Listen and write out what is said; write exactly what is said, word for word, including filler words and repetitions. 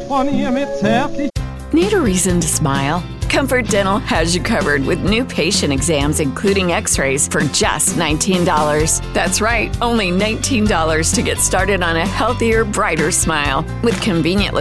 von ihr mit zärtlich. Need a reason to smile? Comfort Dental has you covered with new patient exams, including x-rays, for just nineteen dollars. That's right, only nineteen dollars to get started on a healthier, brighter smile. With convenient